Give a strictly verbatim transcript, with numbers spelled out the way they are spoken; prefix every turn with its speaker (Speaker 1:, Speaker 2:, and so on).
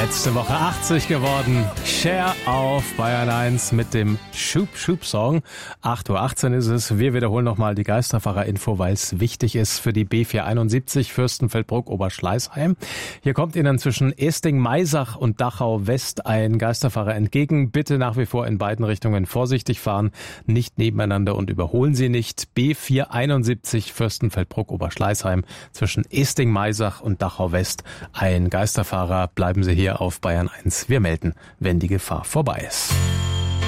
Speaker 1: Letzte Woche achtzig geworden. Cher auf Bayern eins mit dem Schub-Schub-Song. acht Uhr achtzehn ist es. Wir wiederholen nochmal die Geisterfahrer-Info, weil es wichtig ist für die B vierhunderteinundsiebzig Fürstenfeldbruck-Oberschleißheim. Hier kommt Ihnen zwischen Esting-Maisach und Dachau-West ein Geisterfahrer entgegen. Bitte nach wie vor in beiden Richtungen vorsichtig fahren, nicht nebeneinander und überholen Sie nicht. B vierhunderteinundsiebzig Fürstenfeldbruck-Oberschleißheim zwischen Esting-Maisach und Dachau-West ein Geisterfahrer. Bleiben Sie hier auf Bayern eins. Wir melden, wenn die Gefahr vorbei ist.